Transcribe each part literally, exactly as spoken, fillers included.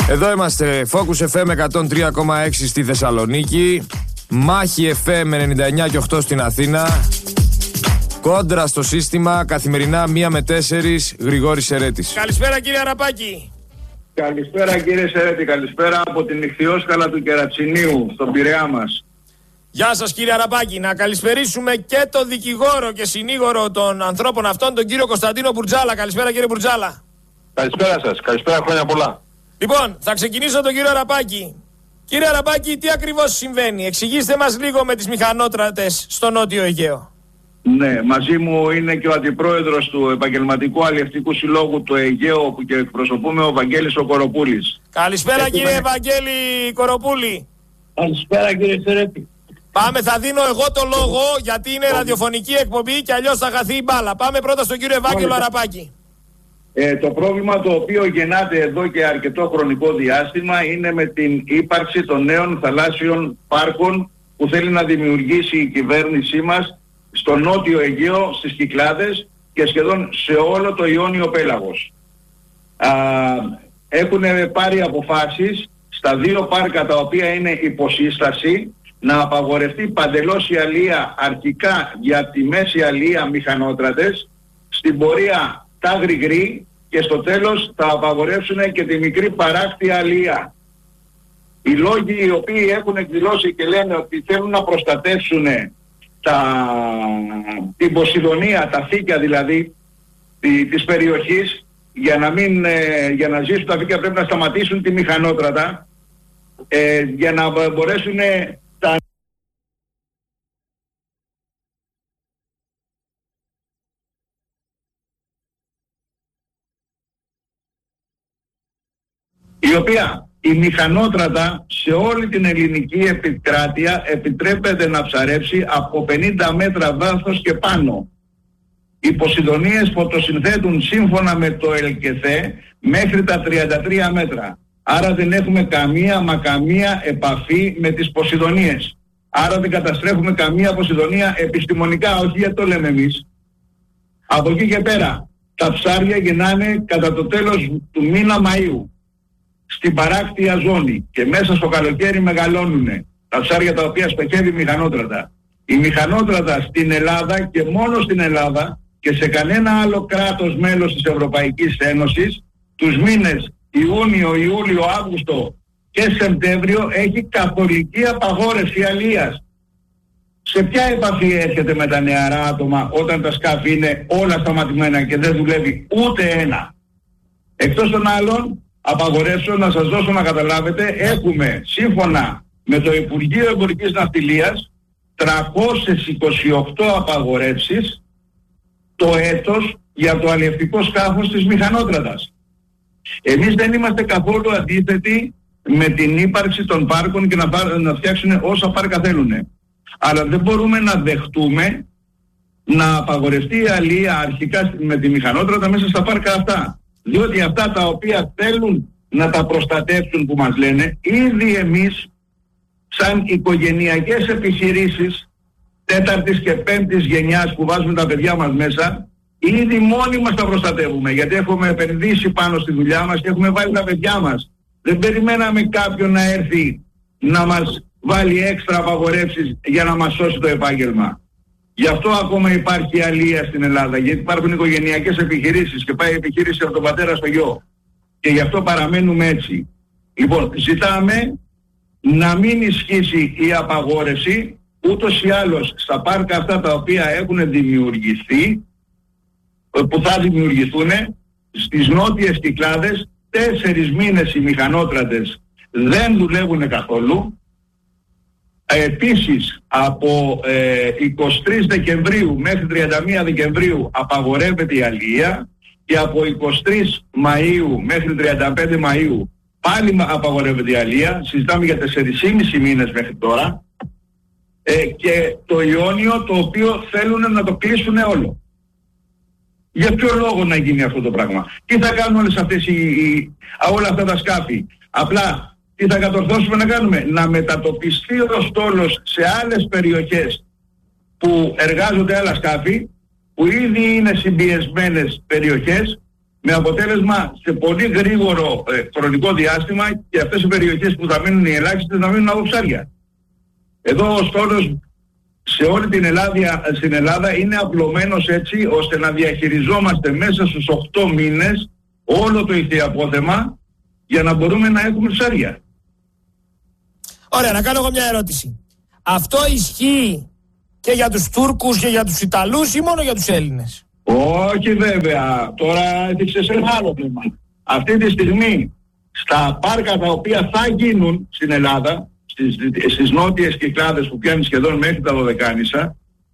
Εδώ είμαστε, Focus εφ εμ εκατόν τρία κόμμα έξι στη Θεσσαλονίκη, Μάχη εφ εμ ενενήντα εννιά κόμμα οκτώ στην Αθήνα, Κόντρα στο σύστημα, καθημερινά μία με τέσσερις, Γρηγόρης Σερέτης. Καλησπέρα κύριε Αραπάκη. Καλησπέρα κύριε Σερέτη, καλησπέρα από την Ιχθυόσκαλα του Κερατσινίου, στον Πειραιά μας. Γεια σας κύριε Αραπάκη, να καλησπερίσουμε και τον δικηγόρο και συνήγορο των ανθρώπων αυτών, τον κύριο Κωνσταντίνο Μπουρτζάλα. Καλησπέρα κύριε Μπουρτζάλα. Καλησπέρα σας, καλησπέρα, χρόνια πολλά. Λοιπόν, θα ξεκινήσω τον κύριο Αραπάκη. Κύριε Αραπάκη, τι ακριβώς συμβαίνει? Εξηγήστε μας λίγο με τις μηχανότρατες στο Νότιο Αιγαίο. Ναι, μαζί μου είναι και ο αντιπρόεδρος του Επαγγελματικού Αλλιευτικού Συλλόγου του Αιγαίου που και εκπροσωπούμε, ο Βαγγέλης ο Κοροπούλης. Καλησπέρα Έχουμε... κύριε Βαγγέλη Κοροπούλη. Καλησπέρα κύριε Σερέτη. Πάμε, θα δίνω εγώ το λόγο γιατί είναι ραδιοφωνική εκπομπή και αλλιώς θα χαθεί η μπάλα. Πάμε πρώτα στον κύριο Ευάγγελο Αραπάκη. Ε, το πρόβλημα το οποίο γεννάται εδώ και αρκετό χρονικό διάστημα είναι με την ύπαρξη των νέων θαλάσσιων πάρκων που θέλει να δημιουργήσει η κυβέρνησή μας στο Νότιο Αιγαίο, στις Κυκλάδες και σχεδόν σε όλο το Ιόνιο Πέλαγος. Α, έχουν πάρει αποφάσεις στα δύο πάρκα τα οποία είναι υποσύσταση να απαγορευτεί παντελώς η αλία, αρχικά για τη μέση αλία μηχανότρατες, στην πορεία τα γρηγρή και στο τέλος θα απαγορεύσουν και τη μικρή παράκτη αλία. Οι λόγοι οι οποίοι έχουν εκδηλώσει και λένε ότι θέλουν να προστατεύσουν τα, την Ποσειδονία, τα φύκια δηλαδή τη, της περιοχής, για να, μην, ε, για να ζήσουν τα φύκια πρέπει να σταματήσουν τη μηχανότρατα, ε, για να μπορέσουν τα η οποία η μηχανότρατα σε όλη την ελληνική επικράτεια επιτρέπεται να ψαρέψει από πενήντα μέτρα βάθος και πάνω. Οι Ποσειδονίες φωτοσυνθέτουν σύμφωνα με το ΕΛΚΕΘΕ μέχρι τα τριάντα τρία μέτρα. Άρα δεν έχουμε καμία μα καμία επαφή με τις Ποσειδονίες. Άρα δεν καταστρέφουμε καμία Ποσειδονία επιστημονικά, όχι γιατί το λέμε εμείς. Από εκεί και πέρα τα ψάρια γεννάνε κατά το τέλος του μήνα Μαΐου στην παράκτια ζώνη και μέσα στο καλοκαίρι μεγαλώνουνε τα ψάρια τα οποία στοχεύει η μηχανότρατα. Η μηχανότρατα στην Ελλάδα και μόνο στην Ελλάδα και σε κανένα άλλο κράτος μέλος της Ευρωπαϊκής Ένωσης τους μήνες Ιούνιο, Ιούλιο, Αύγουστο και Σεπτέμβριο έχει καθολική απαγόρευση αλίας. Σε ποια επαφή έρχεται με τα νεαρά άτομα όταν τα σκάφη είναι όλα σταματημένα και δεν δουλεύει ούτε ένα? Εκτός των άλλων απαγορεύσεων, να σας δώσω να καταλάβετε, έχουμε σύμφωνα με το Υπουργείο Εμπορικής Ναυτιλίας τριακόσιες είκοσι οκτώ απαγορεύσεις το έτος για το αλλιευτικό σκάφος της μηχανότρατας. Εμείς δεν είμαστε καθόλου αντίθετοι με την ύπαρξη των πάρκων και να, να φτιάξουν όσα πάρκα θέλουν. Αλλά δεν μπορούμε να δεχτούμε να απαγορευτεί η αλία αρχικά με τη μηχανότρατα μέσα στα πάρκα αυτά. Διότι αυτά τα οποία θέλουν να τα προστατεύσουν που μας λένε, ήδη εμείς σαν οικογενειακές επιχειρήσεις τέταρτης και πέμπτης γενιάς που βάζουμε τα παιδιά μας μέσα, ήδη μόνοι μας τα προστατεύουμε, γιατί έχουμε επενδύσει πάνω στη δουλειά μας και έχουμε βάλει τα παιδιά μας. Δεν περιμέναμε κάποιον να έρθει να μας βάλει έξτρα απαγορεύσεις για να μας σώσει το επάγγελμα. Γι' αυτό ακόμα υπάρχει αλία στην Ελλάδα, γιατί υπάρχουν οικογενειακές επιχειρήσεις και πάει η επιχείρηση από τον πατέρα στο γιο. Και γι' αυτό παραμένουμε έτσι. Λοιπόν, ζητάμε να μην ισχύσει η απαγόρευση, ούτως ή άλλως στα πάρκα αυτά τα οποία έχουν δημιουργηθεί, που θα δημιουργηθούν στις νότιες Κυκλάδες, τέσσερις μήνες οι μηχανότρατες δεν δουλεύουν καθόλου. Επίσης από ε, εικοστή τρίτη Δεκεμβρίου μέχρι τριάντα μία Δεκεμβρίου απαγορεύεται η αλία και από εικοστή τρίτη Μαΐου μέχρι τριάντα πέντε Μαΐου πάλι απαγορεύεται η αλία. Συζητάμε για τέσσερις και μισό μήνες μέχρι τώρα, ε, και το Ιόνιο το οποίο θέλουν να το κλείσουν όλο. Για ποιο λόγο να γίνει αυτό το πράγμα? Τι θα κάνουν όλες αυτές οι, οι, όλα αυτά τα σκάφη? Απλά τι θα κατορθώσουμε να κάνουμε? Να μετατοπιστεί ο στόλος σε άλλες περιοχές που εργάζονται άλλα σκάφη, που ήδη είναι συμπιεσμένες περιοχές με αποτέλεσμα σε πολύ γρήγορο ε, χρονικό διάστημα και αυτές οι περιοχές που θα μείνουν οι ελάχιστες να μείνουν από ψάρια. Εδώ ο στόλος σε όλη την Ελλάδα, στην Ελλάδα είναι απλωμένος έτσι ώστε να διαχειριζόμαστε μέσα στους οκτώ μήνες όλο το ηχθιαπόθεμα για να μπορούμε να έχουμε ψάρια. Ωραία, να κάνω εγώ μια ερώτηση. Αυτό ισχύει και για τους Τούρκους και για τους Ιταλούς ή μόνο για τους Έλληνες? Όχι βέβαια, τώρα έδειξες ένα άλλο θέμα. Αυτή τη στιγμή στα πάρκα τα οποία θα γίνουν στην Ελλάδα, στις, στις νότιες κυκλάδες που πιάνει σχεδόν μέχρι τα Δωδεκάνησα,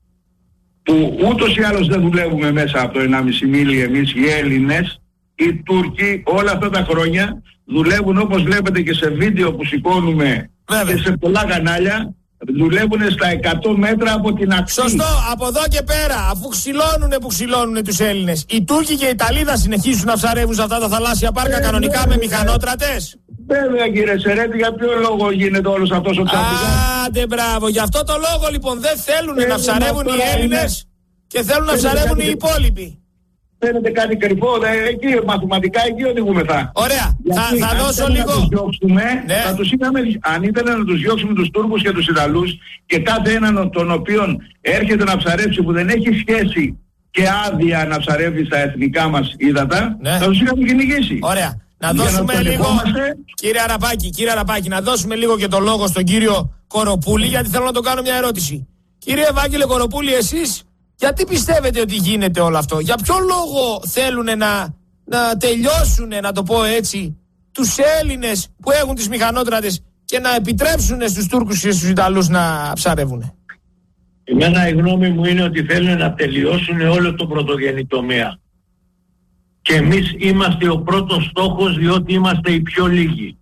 που ούτως ή άλλως δεν δουλεύουμε μέσα από το ενάμιση μίλι εμείς οι Έλληνες, οι Τούρκοι όλα αυτά τα χρόνια δουλεύουν, όπως βλέπετε και σε βίντεο που σηκώνουμε και σε πολλά κανάλια, δουλεύουν στα εκατό μέτρα από την ακτή. Σωστό, από εδώ και πέρα, αφού ξυλώνουνε που ξυλώνουνε τους Έλληνες, οι Τούρκοι και οι Ιταλοί θα συνεχίσουν να ψαρεύουν σε αυτά τα θαλάσσια πάρκα ε, κανονικά ε, με μηχανότρατες? Βέβαια κύριε Σερέτη, για ποιο λόγο γίνεται όλος αυτός ο τσάμπης? Άντε μπράβο, γι' αυτό το λόγο λοιπόν δεν θέλουν ε, να ψαρεύουν οι Έλληνες και θέλουν να ψαρεύουν οι υπόλοιποι. Φαίνεται κάτι κρυφό, δε, εκεί μαθηματικά εκεί οδηγούμεθα. Ωραία, γιατί θα, θα δώσω λίγο. Να τους διώξουμε, ναι. θα τους είχαμε, αν ήταν να τους διώξουμε τους Τούρκους και τους Ιταλούς και κάθε έναν τον οποίον έρχεται να ψαρέψει που δεν έχει σχέση και άδεια να ψαρεύει στα εθνικά μας ύδατα, ναι. θα τους είχαμε κυνηγήσει. Ωραία. Να δώσουμε να λίγο, κύριε Αραπάκη, κύριε Αραπάκη, να δώσουμε λίγο και το λόγο στον κύριο Κοροπούλη, γιατί θέλω να το κάνω μια ερώτηση. Κύριε Ευάγγελε Κοροπούλη, εσείς γιατί πιστεύετε ότι γίνεται όλο αυτό? Για ποιο λόγο θέλουν να, να τελειώσουν, να το πω έτσι, τους Έλληνες που έχουν τις μηχανότρατες και να επιτρέψουν στους Τούρκους και στους Ιταλούς να ψαρεύουν? Εμένα η γνώμη μου είναι ότι θέλουν να τελειώσουν όλο το πρωτογενή τομέα. Και εμείς είμαστε ο πρώτος στόχος, διότι είμαστε οι πιο λίγοι.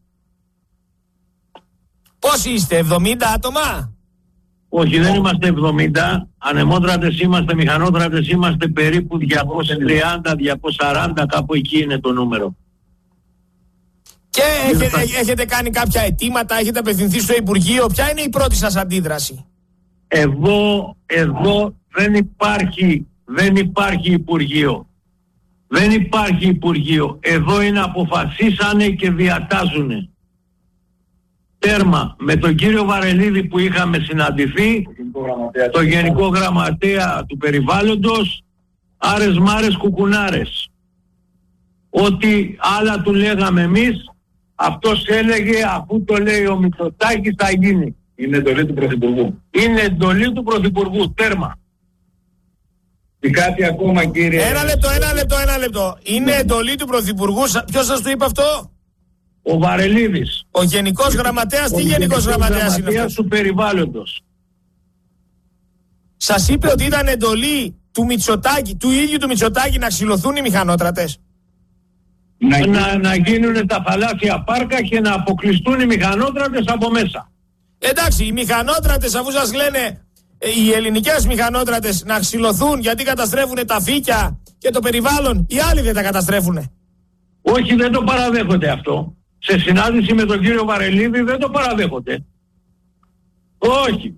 Πόσοι είστε, εβδομήντα άτομα? Όχι, δεν είμαστε εβδομήντα. Ανεμότρατες είμαστε, μηχανότρατες είμαστε περίπου διακόσια τριάντα διακόσια σαράντα, κάπου εκεί είναι το νούμερο. Και έχετε, έχετε κάνει κάποια αιτήματα, έχετε απευθυνθεί στο Υπουργείο? Ποια είναι η πρώτη σας αντίδραση? Εδώ, εδώ δεν υπάρχει, δεν υπάρχει Υπουργείο. Δεν υπάρχει Υπουργείο. Εδώ είναι αποφασίσανε και διατάζουνε. Τέρμα. Με τον κύριο Βαρελίδη που είχαμε συναντηθεί, το Γενικό Γραμματέα του Περιβάλλοντος, άρες μάρες κουκουνάρες. Ό,τι άλλα του λέγαμε εμείς, αυτός έλεγε αφού το λέει ο Μητσοτάκης θα γίνει. Είναι εντολή του Πρωθυπουργού. Είναι εντολή του Πρωθυπουργού. Τέρμα. Και κάτι ακόμα κύριε... Ένα λεπτό, ένα λεπτό, ένα λεπτό. Είναι εντολή του Πρωθυπουργού. Ποιος σας το είπε αυτό? Ο Βαρελίδης. Ο Γενικός Γραμματέας, τι Γενικός Γραμματέας είναι αυτός? Του Περιβάλλοντος. Σας είπε ότι ήταν εντολή του Μητσοτάκη, του ίδιου του Μητσοτάκη, να ξυλωθούν οι μηχανότρατες? Να, να, να γίνουν τα θαλάσσια πάρκα και να αποκλειστούν οι μηχανότρατες από μέσα. Εντάξει, οι μηχανότρατες, αφού σας λένε οι ελληνικές μηχανότρατες να ξυλωθούν γιατί καταστρέφουν τα φύκια και το περιβάλλον, οι άλλοι δεν τα καταστρέφουν? Όχι, δεν το παραδέχονται αυτό. Σε συνάντηση με τον κύριο Βαρελίδη δεν το παραδέχονται. Όχι.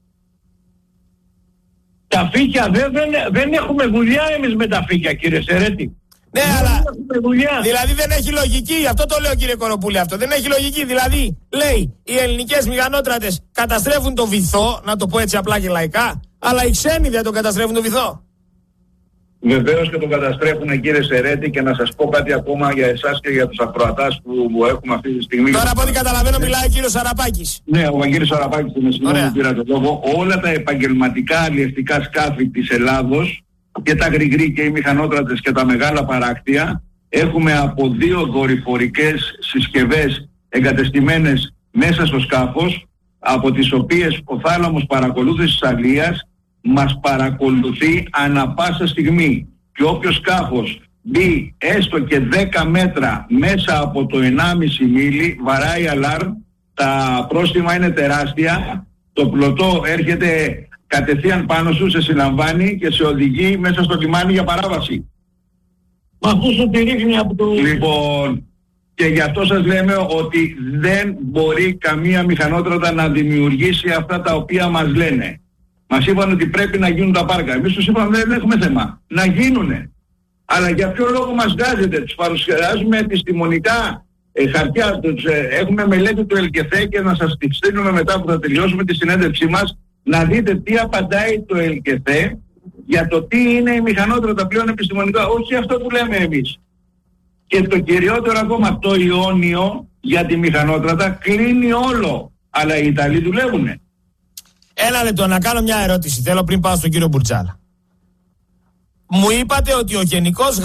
Τα φύκια δεν, δεν, δεν έχουμε δουλειά εμείς με τα φύκια, κύριε Σερέτη. Ναι, δεν αλλά δηλαδή δεν έχει λογική, αυτό το λέω κύριε Κοροπούλη, αυτό δεν έχει λογική. Δηλαδή λέει οι ελληνικές μηχανότρατες καταστρέφουν το βυθό, να το πω έτσι απλά και λαϊκά, αλλά οι ξένοι δεν τον καταστρέφουν το βυθό. Βεβαίως και τον καταστρέφουν κύριε Σερέτη, και να σας πω κάτι ακόμα για εσάς και για τους ακροατάς που, που έχουμε αυτή τη στιγμή. Τώρα από ό,τι καταλαβαίνω μιλάει ο κύριος Αραπάκης. Ναι, ο Βαγγέλης Αραπάκης, είναι συγγνώμη που πήρα το λόγο. Όλα τα επαγγελματικά αλλιευτικά σκάφη της Ελλάδος και τα γρηγροί και οι μηχανότρατες και τα μεγάλα παράκτια έχουμε από δύο δορυφορικές συσκευές εγκατεστημένες μέσα στο σκάφος, από τις οποίες ο θάλαμος παρακολούθησης αλίας μας παρακολουθεί ανα πάσα στιγμή, και όποιο σκάφος μπει έστω και δέκα μέτρα μέσα από το ενάμιση μίλι βαράει αλάρμ, τα πρόστιμα είναι τεράστια, το πλωτό έρχεται κατευθείαν πάνω σου, σε συλλαμβάνει και σε οδηγεί μέσα στο λιμάνι για παράβαση. Μα αυτό σου τη ρίχνει από το... Λοιπόν, και γι' αυτό σας λέμε ότι δεν μπορεί καμία μηχανότρατα να δημιουργήσει αυτά τα οποία μας λένε. Μας είπαν ότι πρέπει να γίνουν τα πάρκα. Εμείς τους είπαμε δεν έχουμε θέμα. Να γίνουνε. Αλλά για ποιο λόγο μας βγάζετε? Τους παρουσιάζουμε επιστημονικά ε, χαρτιά, τους, ε, έχουμε μελέτη του ΕΛΚΕΘΕ και να σας τη στείλουμε μετά που θα τελειώσουμε τη συνέντευξή μας, να δείτε τι απαντάει το ΕΛΚΕΘΕ για το τι είναι η μηχανότρατα πλέον επιστημονικά, όχι αυτό που λέμε εμείς. Και το κυριότερο ακόμα, το Ιόνιο για τη μηχανότρατα κλείνει όλο, αλλά οι Ιταλοί δουλεύουνε. Ένα λεπτό, να κάνω μια ερώτηση, θέλω πριν πάω στον κύριο Μπουρτζάλα. Μου είπατε ότι ο Γενικός